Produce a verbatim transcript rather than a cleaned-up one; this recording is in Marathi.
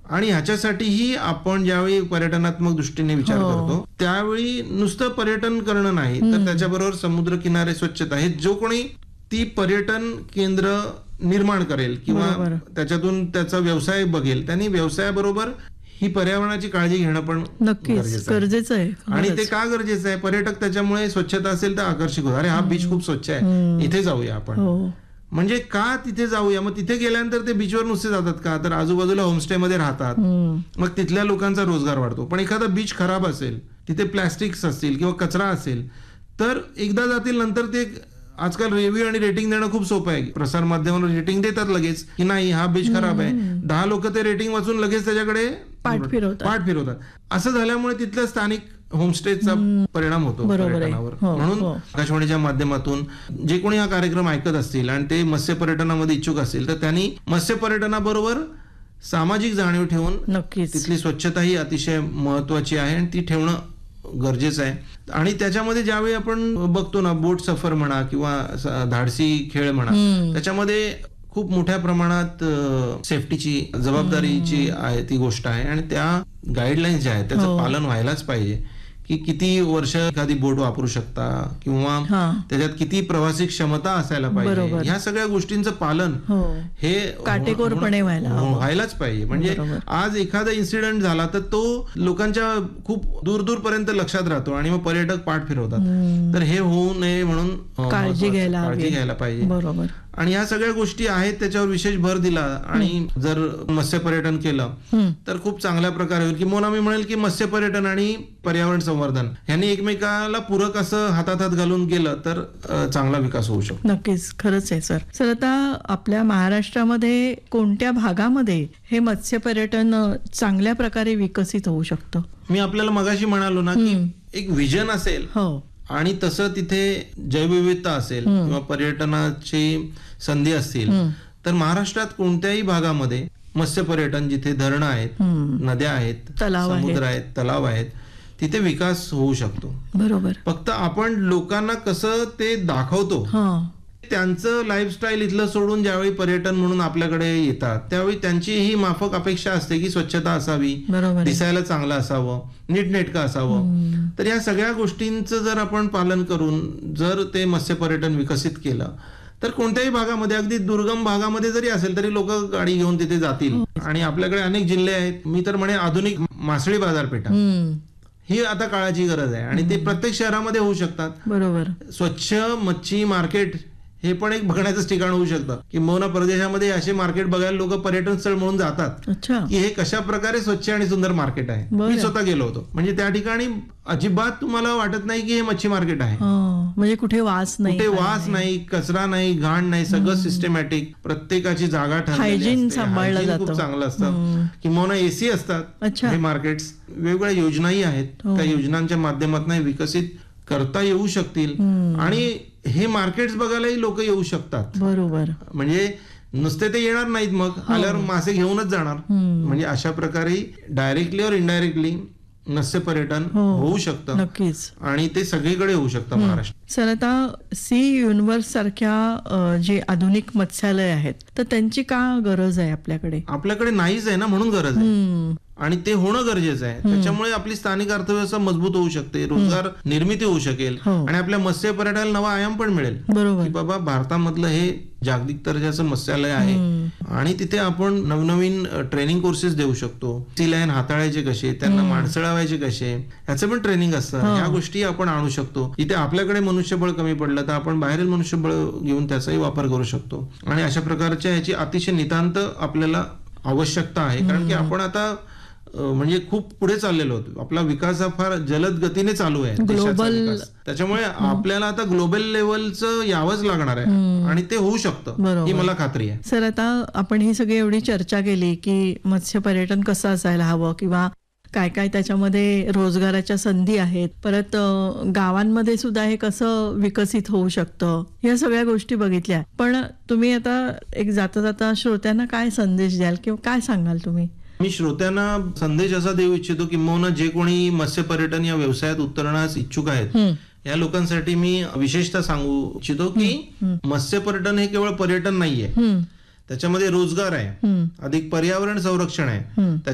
आणि ह्याच्यासाठीही आपण ज्यावेळी पर्यटनात्मक दृष्टीने विचार हो. करतो त्यावेळी नुसतं पर्यटन करणं नाही तर त्याच्याबरोबर समुद्र किनारे स्वच्छता हे जो कोणी ती पर्यटन केंद्र निर्माण करेल किंवा बरोबर. त्याच्यातून त्याचा व्यवसाय बघेल त्यांनी व्यवसायाबरोबर ही पर्यावरणाची काळजी घेणं पण नक्कीच गरजेचं आहे. गरजेचं आहे आणि खरंच. ते का गरजेचं आहे पर्यटक त्याच्यामुळे स्वच्छता असेल तर आकर्षित होतात. अरे हा बीच खूप स्वच्छ आहे इथे जाऊया आपण. हो म्हणजे का तिथे जाऊया मग तिथे गेल्यानंतर ते बीचवर नुसते जातात का तर आजूबाजूला होमस्टे मध्ये राहतात मग तिथल्या लोकांचा रोजगार वाढतो. पण एखादा बीच खराब असेल तिथे प्लॅस्टिक्स असतील किंवा कचरा असेल तर एकदा जातील नंतर ते आजकाल रिव्ह्यू आणि रेटिंग देणं खूप सोपं आहे. प्रसार माध्यमावर रेटिंग देतात लगेच की नाही हा बीच खराब आहे. दहा लोक ते रेटिंग वाचून लगेच त्याच्याकडे पाठ फिरवतात. पाठ फिरवतात. असं झाल्यामुळे तिथल्या स्थानिक होमस्टेचा परिणाम होतो बरोबर आहे. पर्यटनावर. हो, म्हणून हो. आकाशवाणीच्या माध्यमातून जे कोणी हा कार्यक्रम ऐकत असतील आणि ते मत्स्य पर्यटनामध्ये इच्छुक असतील तर त्यांनी मत्स्य पर्यटनाबरोबर सामाजिक जाणीव ठेवून नक्कीच तिथली स्वच्छता ही अतिशय महत्वाची आहे आणि ती ठेवणं गरजेचं आहे. आणि त्याच्यामध्ये ज्यावेळी आपण बघतो ना बोट सफर म्हणा किंवा स- धाडसी खेळ म्हणा त्याच्यामध्ये खूप मोठ्या प्रमाणात सेफ्टीची जबाबदारीची आहे ती गोष्ट आहे आणि त्या गाईडलाईन्स ज्या आहेत त्याचं हो. पालन व्हायलाच पाहिजे की किती वर्ष एखादी बोट वापरू शकता किंवा हा. त्याच्यात किती प्रवासी क्षमता असायला पाहिजे बरोबर. ह्या सगळ्या गोष्टींचं पालन हो हे काटेकोरपणे व्हायला हवं. हो- व्हायलाच पाहिजे. म्हणजे बरोबर. आज एखादा इन्सिडेंट झाला तर तो लोकांच्या खूप दूर दूर पर्यंत लक्षात राहतो आणि मग पर्यटक पाठ फिरवतात. तर हे होऊ नये म्हणून अं, काळजी महत्त्वाचं- घ्यायला काळजी हवी. घ्यायला पाहिजे. बरोबर आणि ह्या सगळ्या गोष्टी आहेत त्याच्यावर विशेष भर दिला आणि जर मत्स्य पर्यटन केलं हम्म. तर खूप चांगल्या प्रकारे होईल. किंवा मी म्हणेल की मत्स्य पर्यटन आणि पर्यावरण संवर्धन यांनी एकमेकाला पूरक असं हातात हात घालून गेलं तर अं, चांगला विकास होऊ शकतो. नक्कीच खरंच आहे सर. सर आता आपल्या महाराष्ट्रामध्ये कोणत्या भागामध्ये हे मत्स्य पर्यटन अ, चांगल्या प्रकारे विकसित होऊ शकतं? मी आपल्याला मगाशी म्हणालो ना की एक विजन असेल हो आणि तसं तिथे जैवविविधता असेल किंवा पर्यटनाची संधी असतील तर महाराष्ट्रात कोणत्याही भागामध्ये मत्स्य पर्यटन जिथे धरणं आहेत नद्या आहेत तलाव आहेत. समुद्र आहेत तलाव आहेत तिथे विकास होऊ शकतो. बरोबर फक्त आपण लोकांना कसं ते दाखवतो हा त्यांचं लाईफस्टाईल इथलं सोडून ज्यावेळी पर्यटन म्हणून आपल्याकडे येतात त्यावेळी त्यांची ही माफक अपेक्षा असते की स्वच्छता असावी बरोबर आहे. दिसायला चांगलं असावं नीटनेटकं असावं. तर या सगळ्या गोष्टींचं जर आपण पालन करून जर ते मत्स्य पर्यटन विकसित केलं तर कोणत्याही भागामध्ये अगदी दुर्गम भागामध्ये जरी असेल तरी लोक गाडी घेऊन तिथे जातील. आणि आपल्याकडे अनेक जिल्हे आहेत. मी तर म्हणे आधुनिक मासळी बाजारपेठा हम्म. ही आता काळाची गरज आहे आणि ते प्रत्येक शहरामध्ये होऊ शकतात. बरोबर स्वच्छ मच्छी मार्केट हे पण एक बघण्याचंच ठिकाण होऊ शकतं. किंबहुना प्रदेशामध्ये असे मार्केट बघायला लोक पर्यटन स्थळ म्हणून जातात अच्छा की हे कशा प्रकारे स्वच्छ आणि सुंदर मार्केट आहे. बरं. मी स्वतः गेलो होतो. म्हणजे त्या ठिकाणी अजिबात तुम्हाला वाटत नाही की हे मच्छी मार्केट आहे. हा, म्हणजे कुठे वास नाही कुठे काय वास नाही कचरा नाही घाण नाही सगळं सिस्टमॅटिक प्रत्येकाची जागा ठरलेली Hygiene असते. सांभाळलं Hygiene जातं. खूप चांगलं असतं. किंवा एसी असतात अच्छा. हे मार्केट्स वेगवेगळ्या योजनाही आहेत. हो. त्या योजनांच्या माध्यमातून हे विकसित करता येऊ शकतील आणि हे मार्केट्स बघायलाही लोक येऊ शकतात. बरोबर म्हणजे नुसते ते येणार नाहीत मग आल्यावर मासे घेऊनच जाणार. म्हणजे अशा प्रकारे डायरेक्टली और इनडायरेक्टली मत्स्य पर्यटन हो. होऊ शकतं नक्कीच. आणि ते सगळीकडे होऊ शकतं महाराष्ट्र. सर आता सी युनिव्हर्स सारख्या अ, जे आधुनिक मत्स्यालय आहेत तर त्यांची का गरज आहे आपल्याकडे? आपल्याकडे नाहीच आहे ना म्हणून गरज आहे हम्म. आणि ते होणं गरजेचं आहे. त्याच्यामुळे आपली स्थानिक अर्थव्यवस्था मजबूत होऊ शकते रोजगार निर्मिती होऊ शकेल हो. आणि आपल्या मत्स्य पर्यटनाला नवा आयाम पण मिळेल बरोबर की बाबा भारतामधलं हे जागतिक दर्जाचं मत्स्यालय आहे आणि तिथे आपण नवनवीन ट्रेनिंग कोर्सेस देऊ शकतो. सी लाईन हाताळायचे कसे त्यांना माणसळावायचे कसे याचं पण ट्रेनिंग असतं. ह्या गोष्टी आपण आणू शकतो. इथे आपल्याकडे मनुष्यबळ कमी पडलं तर आपण बाहेरील मनुष्यबळ घेऊन त्याचाही वापर करू शकतो आणि अशा प्रकारच्या याची अतिशय नितांत आपल्याला आवश्यकता आहे. कारण की आपण आता अं, म्हणजे खूप पुढे चाललेलो होतो. आपला विकास हा फार जलद गतीने चालू आहे देशाचा ग्लोबल विकास. त्याच्यामुळे आपल्याला आता ग्लोबल लेवलचं यावंच लागणार आहे आणि ते होऊ शकतं बरोबर. ही मला खात्री आहे. सर आता आपण ही सगळी एवढी चर्चा केली की मत्स्य पर्यटन कसं असायला हवं किंवा काय काय त्याच्यामध्ये रोजगाराच्या संधी आहेत परत अ, गावांमध्ये सुद्धा हे कसं विकसित होऊ शकतं या सगळ्या गोष्टी बघितल्या. पण तुम्ही आता एक जाता जाता श्रोत्यांना काय संदेश द्याल किंवा काय सांगाल तुम्ही? मी श्रोत्यांना संदेश असा देऊ इच्छितो किंवा जे कोणी मत्स्य पर्यटन या व्यवसायात उतरण्यास इच्छुक आहेत या लोकांसाठी मी विशेषतः सांगू इच्छितो की मत्स्य पर्यटन हे केवळ पर्यटन नाहीये. त्याच्यामध्ये रोजगार आहे अधिक पर्यावरण संरक्षण आहे